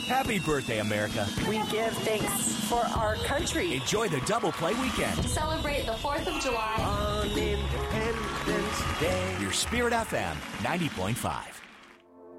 Happy birthday, America. We give thanks for our country. Enjoy the double play weekend. Celebrate the 4th of July on Independence Day. Your Spirit FM 90.5.